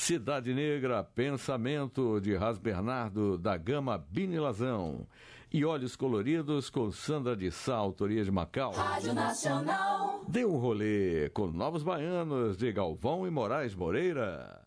Cidade Negra, Pensamento, de Ras Bernardo, da Gama Binilazão. E Olhos Coloridos, com Sandra de Sá, autoria de Macau. Rádio Nacional. Dê um rolê com Novos Baianos, de Galvão e Moraes Moreira.